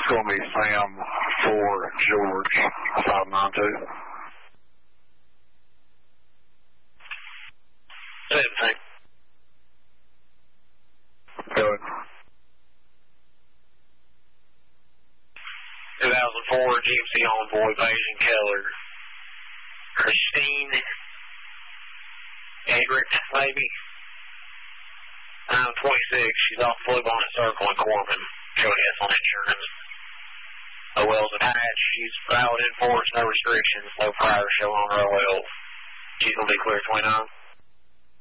It's going to be Sam 4 George 592. 17. Good. 2004 GMC Envoy Bayesian Keller. Christine Edrick, maybe. 926. She's off Blue Bonnet Circle in Corbin. Showing us on insurance. OL's attached. She's valid in force, no restrictions, no prior show on her OL. She's going to be clear 29.